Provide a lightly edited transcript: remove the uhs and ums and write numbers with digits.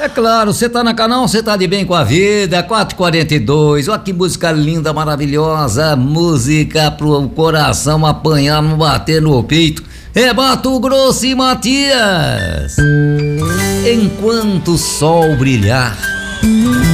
É claro, você tá na canal, você tá de bem com a vida, 4h42, olha que música linda, maravilhosa, música pro coração apanhar, não bater no peito, é Mato Grosso e Matias. Enquanto o sol brilhar,